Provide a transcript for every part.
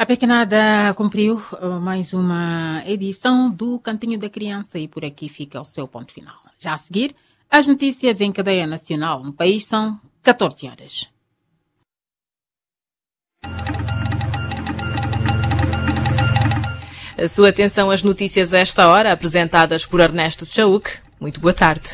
A Pequenada cumpriu mais uma edição do Cantinho da Criança e por aqui fica o seu ponto final. Já a seguir, as notícias em cadeia nacional no país são 14 horas. A sua atenção às notícias a esta hora, apresentadas por Ernesto Chauk. Muito boa tarde.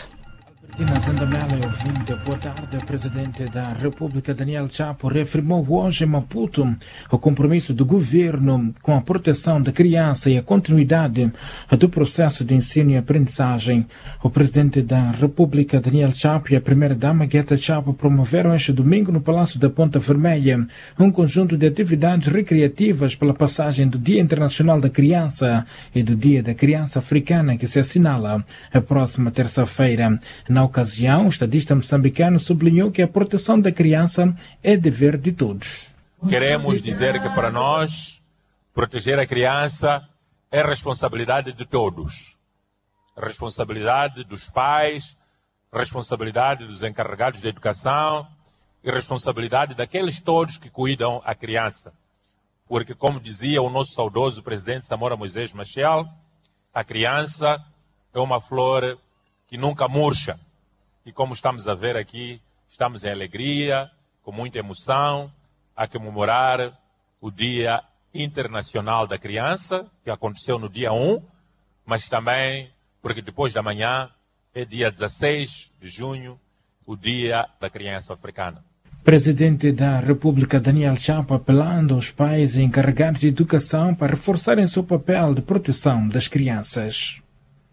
Boa tarde. O presidente da República, Daniel Chapo, reafirmou hoje em Maputo o compromisso do governo com a proteção da criança e a continuidade do processo de ensino e aprendizagem. O presidente da República, Daniel Chapo, e a primeira-dama, Gueta Chapo, promoveram este domingo no Palácio da Ponta Vermelha um conjunto de atividades recreativas pela passagem do Dia Internacional da Criança e do Dia da Criança Africana, que se assinala a próxima terça-feira. Na ocasião, o estadista moçambicano sublinhou que a proteção da criança é dever de todos. Queremos dizer que para nós, proteger a criança é responsabilidade de todos. Responsabilidade dos pais, responsabilidade dos encarregados de educação e responsabilidade daqueles todos que cuidam a criança. Porque, como dizia o nosso saudoso presidente Samora Moisés Machel, a criança é uma flor que nunca murcha. E como estamos a ver aqui, estamos em alegria, com muita emoção, a comemorar o Dia Internacional da Criança, que aconteceu no dia 1, mas também porque depois da manhã é dia 16 de junho, o Dia da Criança Africana. Presidente da República, Daniel Chapo, apelando aos pais e encarregados de educação para reforçarem seu papel de proteção das crianças.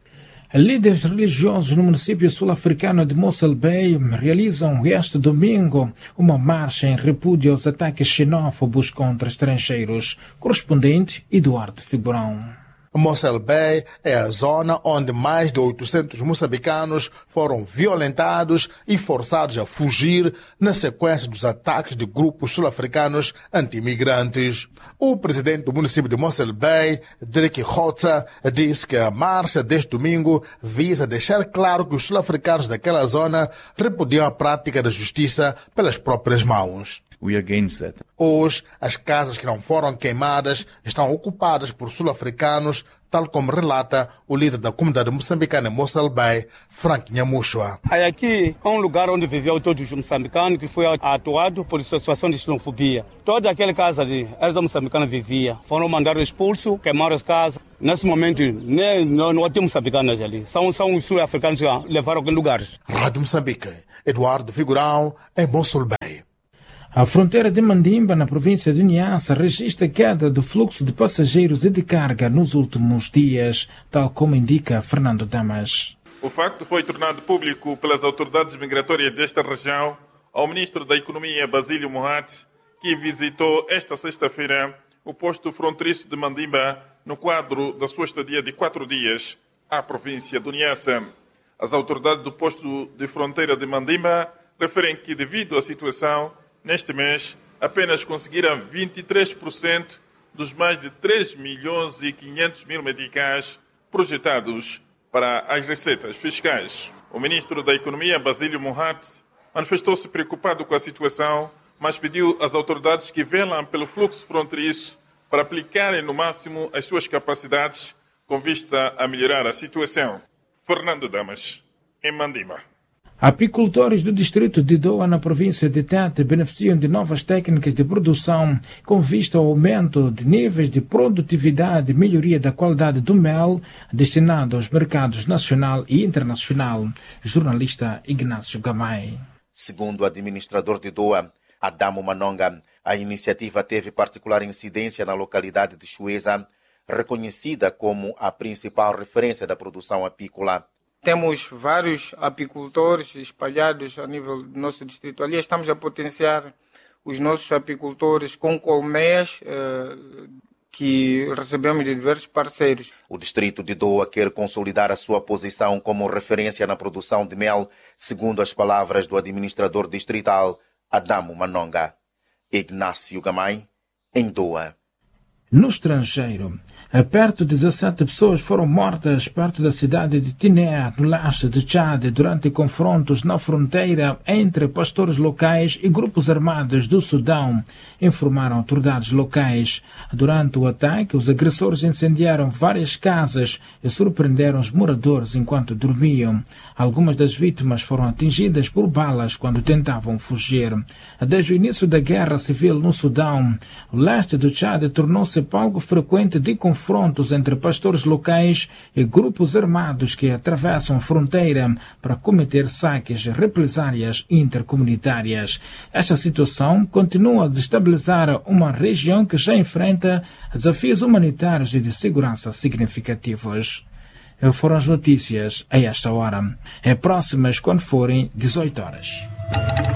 Líderes religiosos no município sul-africano de Mossel Bay realizam este domingo uma marcha em repúdio aos ataques xenófobos contra estrangeiros. Correspondente Eduardo Figurão. Mossel Bay é a zona onde mais de 800 moçambicanos foram violentados e forçados a fugir na sequência dos ataques de grupos sul-africanos anti-imigrantes. O presidente do município de Mossel Bay, Dirk Hotza, disse que a marcha deste domingo visa deixar claro que os sul-africanos daquela zona repudiam a prática da justiça pelas próprias mãos. Hoje, as casas que não foram queimadas estão ocupadas por sul-africanos, tal como relata o líder da comunidade moçambicana em Mossel Bay, Frank Nhamushwa. Aqui é um lugar onde viviam todos os moçambicanos que foi atuado por situação de xenofobia. Toda aquela casa de eles moçambicanos viviam, foram mandados expulsos, queimaram as casas. Nesse momento, não tem moçambicanos ali. São os sul-africanos que levaram aquele lugar. Rádio Moçambique, Eduardo Figurão, em Mossel Bay. A fronteira de Mandimba, na província de Niassa, registra queda do fluxo de passageiros e de carga nos últimos dias, tal como indica Fernando Damas. O facto foi tornado público pelas autoridades migratórias desta região ao ministro da Economia, Basílio Mohat, que visitou esta sexta-feira o posto fronteiriço de Mandimba no quadro da sua estadia de 4 dias à província de Niassa. As autoridades do posto de fronteira de Mandimba referem que, devido à situação, neste mês, apenas conseguiram 23% dos mais de 3 milhões e 500 mil meticais projetados para as receitas fiscais. O ministro da Economia, Basílio Mohat, manifestou-se preocupado com a situação, mas pediu às autoridades que velam pelo fluxo fronteiriço para aplicarem no máximo as suas capacidades com vista a melhorar a situação. Fernando Damas, em Mandimba. Apicultores do distrito de Doa, na província de Tete, beneficiam de novas técnicas de produção com vista ao aumento de níveis de produtividade e melhoria da qualidade do mel destinado aos mercados nacional e internacional. Jornalista Ignácio Gamay. Segundo o administrador de Doa, Adamo Manonga, a iniciativa teve particular incidência na localidade de Chueza, reconhecida como a principal referência da produção apícola. Temos vários apicultores espalhados a nível do nosso distrito. Ali estamos a potenciar os nossos apicultores com colmeias que recebemos de diversos parceiros. O distrito de Doa quer consolidar a sua posição como referência na produção de mel, segundo as palavras do administrador distrital, Adamo Manonga. Ignácio Gamay, em Doa. No estrangeiro, perto de 17 pessoas foram mortas perto da cidade de Tiné, no leste de Chad, durante confrontos na fronteira entre pastores locais e grupos armados do Sudão, informaram autoridades locais. Durante o ataque, os agressores incendiaram várias casas e surpreenderam os moradores enquanto dormiam. Algumas das vítimas foram atingidas por balas quando tentavam fugir. Desde o início da guerra civil no Sudão, o leste do Chad tornou-se palco frequente de confrontos entre pastores locais e grupos armados que atravessam a fronteira para cometer saques e represálias intercomunitárias. Esta situação continua a desestabilizar uma região que já enfrenta desafios humanitários e de segurança significativos. Foram as notícias a esta hora. Próximas quando forem 18 horas.